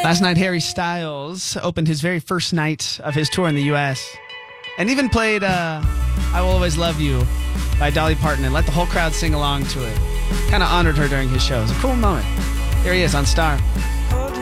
Last night, Harry Styles opened his very first night of his tour in the U.S. and even played I Will Always Love You by Dolly Parton and let the whole crowd sing along to it. Kind of honored her during his show. It was a cool moment. Here he is on Star.